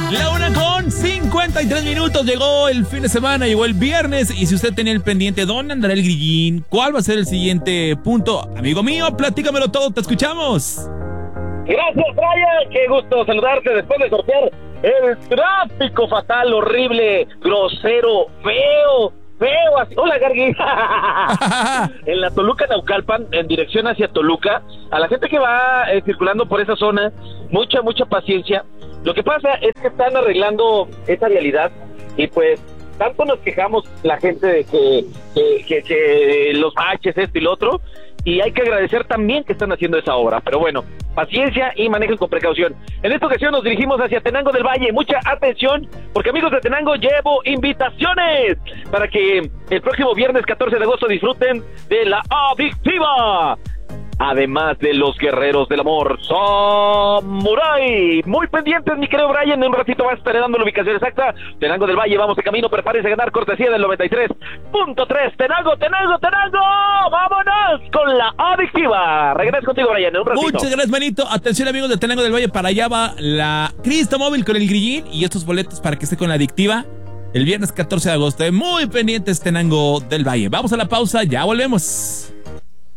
La 1:53 llegó el fin de semana, llegó el viernes. Y si usted tenía el pendiente, ¿dónde andará el grillín? ¿Cuál va a ser el siguiente punto? Amigo mío, platícamelo todo, te escuchamos. Gracias, Brian, qué gusto saludarte después de sortear el tráfico fatal, horrible, grosero, feo, así. Hola, Gargui. En la Toluca-Naucalpan, en dirección hacia Toluca, a la gente que va circulando por esa zona, mucha paciencia. Lo que pasa es que están arreglando esa vialidad y pues tanto nos quejamos la gente de que los baches, esto y lo otro, y hay que agradecer también que están haciendo esa obra. Pero bueno, paciencia y manejen con precaución. En esta ocasión nos dirigimos hacia Tenango del Valle. Mucha atención, porque amigos de Tenango, llevo invitaciones para que el próximo viernes 14 de agosto disfruten de la Adictiva. Además de los guerreros del amor, Samurai. Muy pendientes, mi querido Brian. En un ratito va a estar dando la ubicación exacta. Tenango del Valle, vamos de camino. Prepárese a ganar cortesía del 93.3. Tenango. Vámonos con la Adictiva. Regreso contigo, Brian, en un ratito. Muchas gracias, manito. Atención, amigos de Tenango del Valle. Para allá va la Cristo Móvil con el grillín y estos boletos para que esté con la Adictiva el viernes 14 de agosto. Muy pendientes, Tenango del Valle. Vamos a la pausa, ya volvemos.